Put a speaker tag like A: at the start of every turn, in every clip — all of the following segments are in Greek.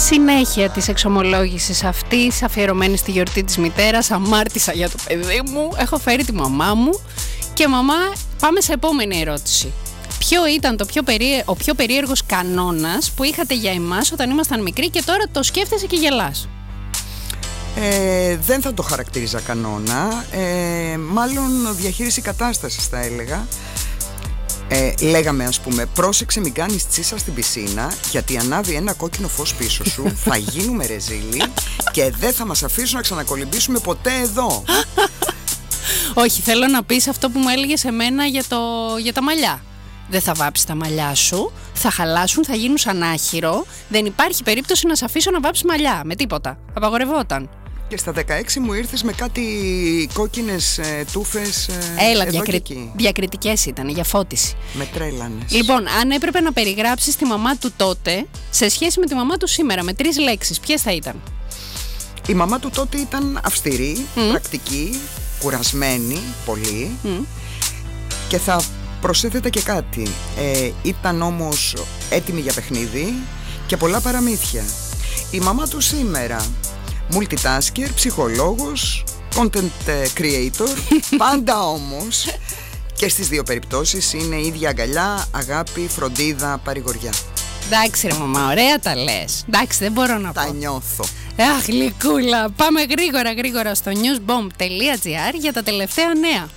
A: Συνέχεια της εξομολόγησης αυτής, αφιερωμένη στη γιορτή της μητέρας, αμάρτησα για το παιδί μου, έχω φέρει τη μαμά μου. Και μαμά, πάμε σε επόμενη ερώτηση. Ποιο ήταν ο πιο περίεργος κανόνας που είχατε για εμάς όταν ήμασταν μικροί και τώρα το σκέφτεσαι και γελάς?
B: Δεν θα το χαρακτήριζα κανόνα, μάλλον διαχείριση κατάστασης θα έλεγα. Λέγαμε, ας πούμε, πρόσεξε μην κάνεις τσίσα στην πισίνα, γιατί ανάβει ένα κόκκινο φως πίσω σου, θα γίνουμε ρεζίλοι και δεν θα μας αφήσουν να ξανακολυμπήσουμε ποτέ εδώ.
A: Όχι, θέλω να πεις αυτό που μου έλεγες εμένα για τα μαλλιά. Δεν θα βάψεις τα μαλλιά σου, θα χαλάσουν, θα γίνουν σαν άχυρο. Δεν υπάρχει περίπτωση να σε αφήσω να βάψεις μαλλιά με τίποτα. Απαγορευόταν.
B: Και στα 16 μου ήρθες με κάτι κόκκινες τούφες.
A: Έλα, διακριτικές ήταν, για φώτιση.
B: Με τρέλανες.
A: Λοιπόν, αν έπρεπε να περιγράψεις τη μαμά του τότε σε σχέση με τη μαμά του σήμερα, με 3 λέξεις, ποιες θα ήταν?
B: Η μαμά του τότε ήταν αυστηρή, πρακτική, κουρασμένη πολύ. Και θα προσέθετα και κάτι. Ήταν όμως έτοιμη για παιχνίδι και πολλά παραμύθια. Η μαμά του σήμερα, multitasker, ψυχολόγος, content creator, πάντα όμως και στις δύο περιπτώσεις είναι ίδια αγκαλιά, αγάπη, φροντίδα, παρηγοριά.
A: Εντάξει ρε μαμά, ωραία τα λες. Εντάξει, δεν μπορώ να πω.
B: Τα νιώθω.
A: Αχ, γλυκούλα. Πάμε γρήγορα στο newsbomb.gr για τα τελευταία νέα.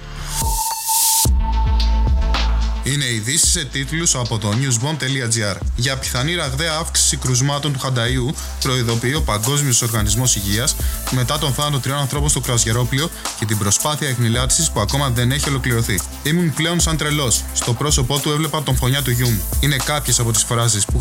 C: Είναι ειδήσεις σε τίτλους από το newsbomb.gr. Για πιθανή ραγδαία αύξηση κρουσμάτων του Χανταΐου, προειδοποιεί ο Παγκόσμιος Οργανισμός Υγείας μετά τον θάνατο 3 ανθρώπων στο κρουαζιερόπλοιο και την προσπάθεια εχνηλάτησης που ακόμα δεν έχει ολοκληρωθεί. Ήμουν πλέον σαν τρελός. Στο πρόσωπό του έβλεπα τον φωνιά του γιού μου. Είναι κάποιες από τις φράσεις που